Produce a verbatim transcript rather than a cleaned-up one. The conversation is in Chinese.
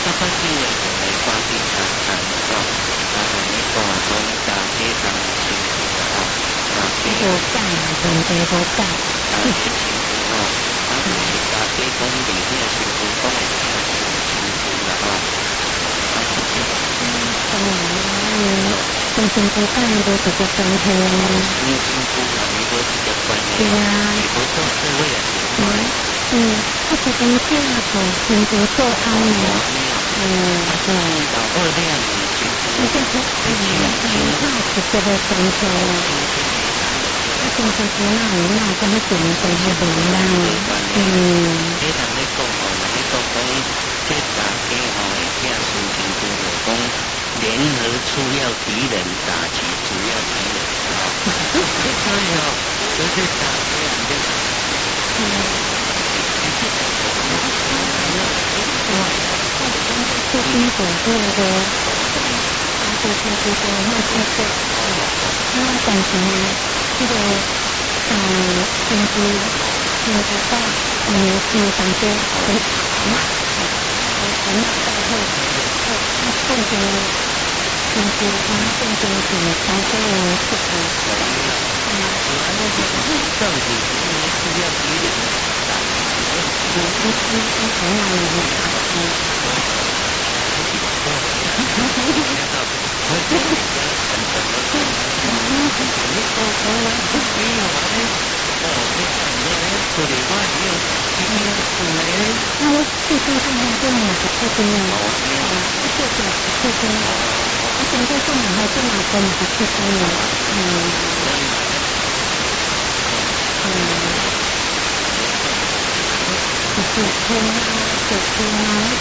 他发现为就来挂起谈谈哦，啊，你讲讲大家当辛苦了哦，大家无解嘛，问题无解。 大家辛苦哦，啊，就是大家讲离迄个辛苦讲会听伤辛苦啦哦，啊，是这样。 嗯，当然啦，辛辛苦苦无直接关系啊。 辛辛苦苦无直接关系。 对啊。 是无做社会也是好诶。 嗯，我是讲这样做辛苦做安尼。嗯，对。 老二两年辛苦。 你这是嗯，你那直接的关系啊。啊，辛辛苦那有那跟你做做迄种啦。嗯。 这人咧讲吼，人咧讲讲，这大家吼会听辛辛苦苦讲，联合出要敌人，打击主要敌人啊。所以哦，就是大家这个。嗯。 做辛苦做的，啊，做辛苦做那辛苦，那感情这个呃辛苦辛苦到嗯嗯感觉很很很那到后后那变成辛苦，然后变成是感觉有辛苦，嗯， 到底是需要敌人打击主要敌人， 嗯嗯嗯，很难的，嗯。那我最近看看这两个不一样，这个这个，我现在这两个这两个是不一样，嗯，嗯，就是天啊，就是天啊，